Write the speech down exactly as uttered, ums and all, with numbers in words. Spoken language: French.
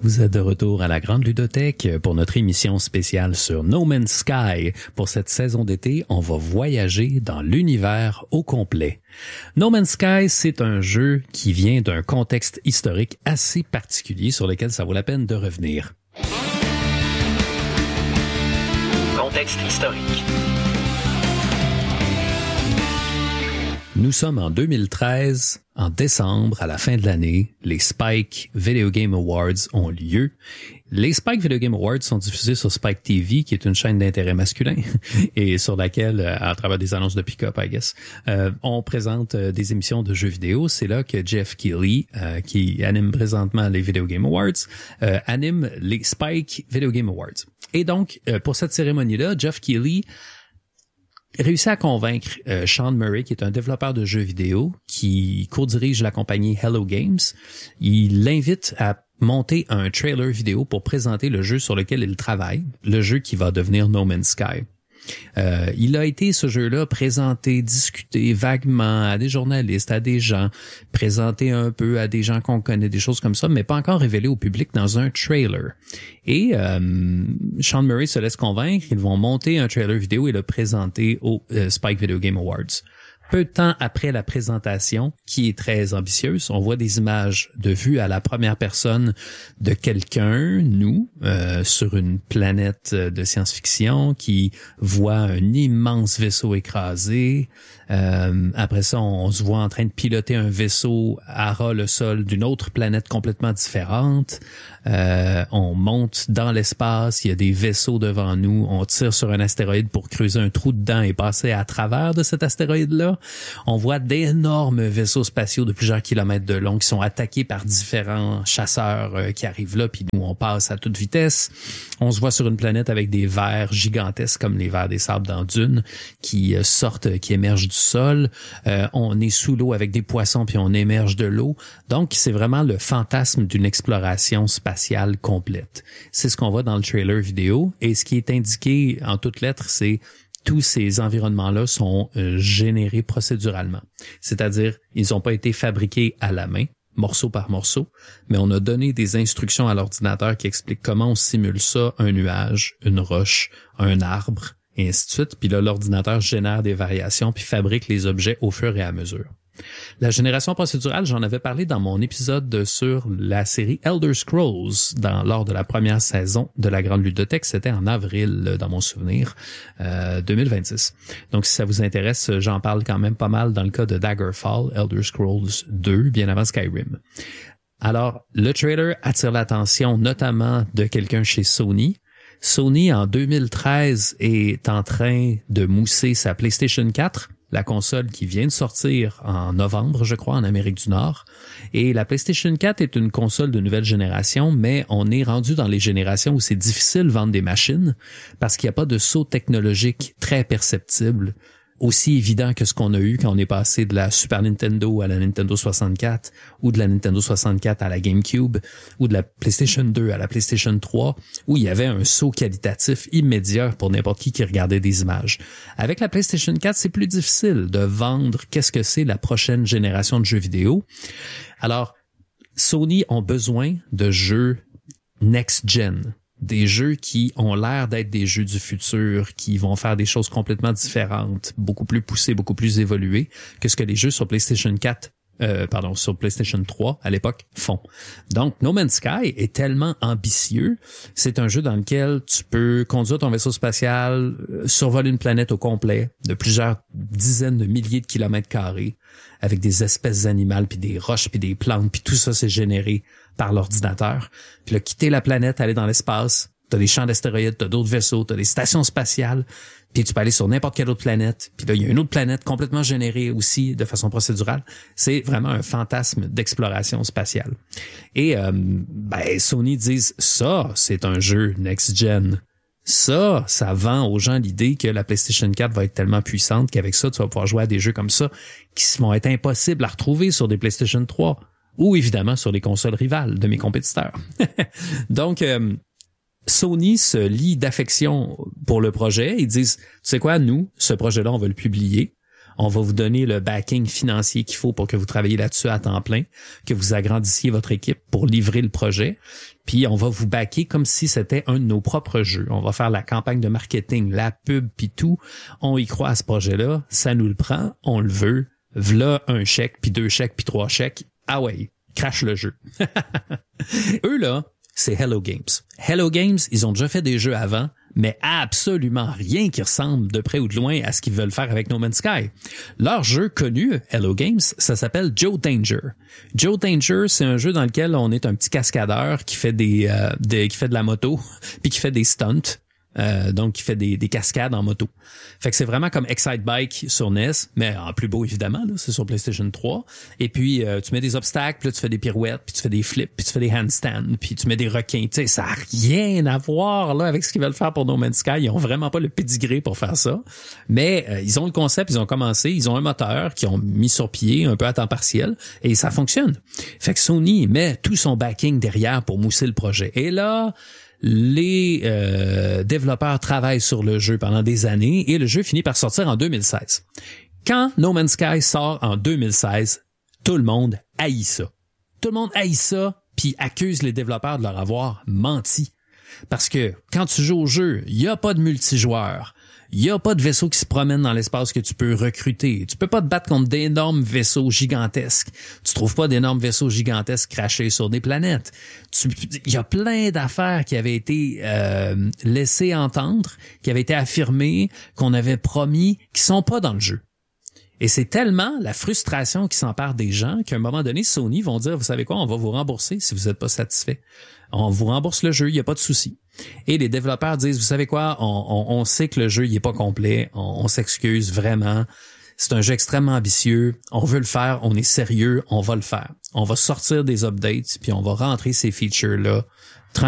Vous êtes de retour à la Grande Ludothèque pour notre émission spéciale sur No Man's Sky. Pour cette saison d'été, on va voyager dans l'univers au complet. No Man's Sky, c'est un jeu qui vient d'un contexte historique assez particulier sur lequel ça vaut la peine de revenir. Contexte historique. Nous sommes en deux mille treize, en décembre, à la fin de l'année, les Spike Video Game Awards ont lieu. Les Spike Video Game Awards sont diffusés sur Spike T V, qui est une chaîne d'intérêt masculin, et sur laquelle, à travers des annonces de pick-up, I guess, euh, on présente euh, des émissions de jeux vidéo. C'est là que Jeff Keighley, euh, qui anime présentement les Video Game Awards, euh, anime les Spike Video Game Awards. Et donc, euh, pour cette cérémonie-là, Jeff Keighley réussit à convaincre euh, Sean Murray, qui est un développeur de jeux vidéo, qui co-dirige la compagnie Hello Games. Il l'invite à monter un trailer vidéo pour présenter le jeu sur lequel il travaille, le jeu qui va devenir No Man's Sky. Euh, il a été, ce jeu-là, présenté, discuté vaguement à des journalistes, à des gens, présenté un peu à des gens qu'on connaît, des choses comme ça, mais pas encore révélé au public dans un trailer. Et euh, Sean Murray se laisse convaincre, ils vont monter un trailer vidéo et le présenter au euh, Spike Video Game Awards. Peu de temps après la présentation, qui est très ambitieuse, on voit des images de vue à la première personne de quelqu'un, nous, euh, sur une planète de science-fiction, qui voit un immense vaisseau écrasé. Euh, après ça, on, on se voit en train de piloter un vaisseau à ras le sol d'une autre planète complètement différente. Euh, on monte dans l'espace, il y a des vaisseaux devant nous, on tire sur un astéroïde pour creuser un trou dedans et passer à travers de cet astéroïde-là. On voit d'énormes vaisseaux spatiaux de plusieurs kilomètres de long qui sont attaqués par différents chasseurs euh, qui arrivent là, puis nous, on passe à toute vitesse. On se voit sur une planète avec des vers gigantesques comme les vers des sables dans Dune qui euh, sortent, qui émergent du sol. Euh, on est sous l'eau avec des poissons, puis on émerge de l'eau. Donc, c'est vraiment le fantasme d'une exploration spatiale complète. C'est ce qu'on voit dans le trailer vidéo. Et ce qui est indiqué en toutes lettres, c'est tous ces environnements-là sont euh, générés procéduralement. C'est-à-dire, ils n'ont pas été fabriqués à la main, morceau par morceau, mais on a donné des instructions à l'ordinateur qui expliquent comment on simule ça, un nuage, une roche, un arbre, et ainsi de suite. Puis là, l'ordinateur génère des variations puis fabrique les objets au fur et à mesure. La génération procédurale, j'en avais parlé dans mon épisode sur la série Elder Scrolls dans, lors de la première saison de la Grande Ludothèque. C'était en avril, dans mon souvenir, euh, deux mille vingt-six. Donc, si ça vous intéresse, j'en parle quand même pas mal dans le cas de Daggerfall, Elder Scrolls deux, bien avant Skyrim. Alors, le trailer attire l'attention notamment de quelqu'un chez Sony. Sony, en deux mille treize, est en train de mousser sa PlayStation quatre, la console qui vient de sortir en novembre, je crois, en Amérique du Nord. Et la PlayStation quatre est une console de nouvelle génération, mais on est rendu dans les générations où c'est difficile de vendre des machines parce qu'il n'y a pas de saut technologique très perceptible, aussi évident que ce qu'on a eu quand on est passé de la Super Nintendo à la Nintendo soixante-quatre, ou de la Nintendo soixante-quatre à la GameCube, ou de la PlayStation deux à la PlayStation trois, où il y avait un saut qualitatif immédiat pour n'importe qui qui regardait des images. Avec la PlayStation quatre, c'est plus difficile de vendre qu'est-ce que c'est la prochaine génération de jeux vidéo. Alors, Sony ont besoin de jeux next-gen. Des jeux qui ont l'air d'être des jeux du futur, qui vont faire des choses complètement différentes, beaucoup plus poussées, beaucoup plus évoluées que ce que les jeux sur PlayStation quatre, euh, pardon, sur PlayStation trois à l'époque font. Donc, No Man's Sky est tellement ambitieux. C'est un jeu dans lequel tu peux conduire ton vaisseau spatial, survoler une planète au complet de plusieurs dizaines de milliers de kilomètres carrés avec des espèces animales, puis des roches, puis des plantes, puis tout ça c'est généré par l'ordinateur. Puis là, quitter la planète, aller dans l'espace, t'as des champs d'astéroïdes, t'as d'autres vaisseaux, t'as des stations spatiales, puis tu peux aller sur n'importe quelle autre planète. Puis là, il y a une autre planète complètement générée aussi de façon procédurale. C'est vraiment un fantasme d'exploration spatiale. Et euh, ben Sony disent, ça, c'est un jeu next-gen. Ça, ça vend aux gens l'idée que la PlayStation quatre va être tellement puissante qu'avec ça, tu vas pouvoir jouer à des jeux comme ça qui vont être impossibles à retrouver sur des PlayStation trois ou évidemment sur les consoles rivales de mes compétiteurs. Donc, euh, Sony se lie d'affection pour le projet. Ils disent, tu sais quoi, nous, ce projet-là, on va le publier. On va vous donner le backing financier qu'il faut pour que vous travailliez là-dessus à temps plein, que vous agrandissiez votre équipe pour livrer le projet. Puis on va vous backer comme si c'était un de nos propres jeux. On va faire la campagne de marketing, la pub, puis tout. On y croit à ce projet-là, ça nous le prend, on le veut. V'là un chèque, puis deux chèques, puis trois chèques. Ah ouais, crache le jeu. Eux là, c'est Hello Games. Hello Games, ils ont déjà fait des jeux avant, mais absolument rien qui ressemble de près ou de loin à ce qu'ils veulent faire avec No Man's Sky. Leur jeu connu, Hello Games, ça s'appelle Joe Danger. Joe Danger, c'est un jeu dans lequel on est un petit cascadeur qui fait des, euh, des qui fait de la moto, puis qui fait des stunts. Euh, donc qui fait des, des cascades en moto. Fait que c'est vraiment comme Excite Bike sur N E S, mais en plus beau évidemment, là, c'est sur PlayStation trois. Et puis euh, tu mets des obstacles, puis là tu fais des pirouettes, puis tu fais des flips, puis tu fais des handstands, puis tu mets des requins. Tu sais, ça a rien à voir là avec ce qu'ils veulent faire pour No Man's Sky. Ils ont vraiment pas le pédigré pour faire ça. Mais euh, ils ont le concept, ils ont commencé, ils ont un moteur qu'ils ont mis sur pied un peu à temps partiel et ça fonctionne. Fait que Sony met tout son backing derrière pour mousser le projet. Et là, les euh, développeurs travaillent sur le jeu pendant des années et le jeu finit par sortir en deux mille seize. Quand No Man's Sky sort en deux mille seize, tout le monde haït ça. Tout le monde haït ça puis accuse les développeurs de leur avoir menti. Parce que quand tu joues au jeu, il y a pas de multijoueur. Il y a pas de vaisseau qui se promène dans l'espace que tu peux recruter. Tu peux pas te battre contre d'énormes vaisseaux gigantesques. Tu trouves pas d'énormes vaisseaux gigantesques crachés sur des planètes. Il y a plein d'affaires qui avaient été euh, laissées entendre, qui avaient été affirmées, qu'on avait promis, qui sont pas dans le jeu. Et c'est tellement la frustration qui s'empare des gens qu'à un moment donné, Sony vont dire, vous savez quoi, on va vous rembourser si vous n'êtes pas satisfait. On vous rembourse le jeu, il n'y a pas de souci. Et les développeurs disent, vous savez quoi, on, on, on sait que le jeu il est pas complet, on, on s'excuse vraiment. C'est un jeu extrêmement ambitieux, on veut le faire, on est sérieux, on va le faire. On va sortir des updates, puis on va rentrer ces features-là